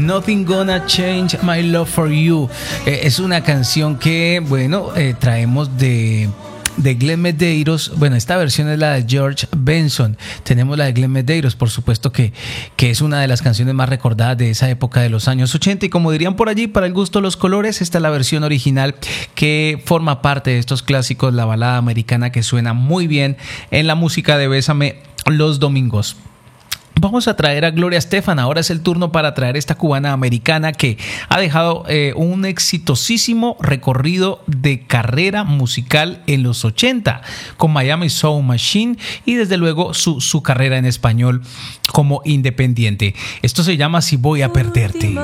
Nothing Gonna Change My Love for You. Es una canción que, bueno, traemos de Glenn Medeiros. Bueno, esta versión es la de George Benson. Tenemos la de Glenn Medeiros, por supuesto que es una de las canciones más recordadas de esa época de los años 80. Y como dirían por allí, para el gusto de los colores, esta es la versión original que forma parte de estos clásicos, la balada americana que suena muy bien en la música de Bésame los domingos. Vamos a traer a Gloria Estefan. Ahora es el turno para traer esta cubana americana que ha dejado un exitosísimo recorrido de carrera musical en los 80 con Miami Soul Machine y desde luego su carrera en español como independiente. Esto se llama Si Voy a Perderte.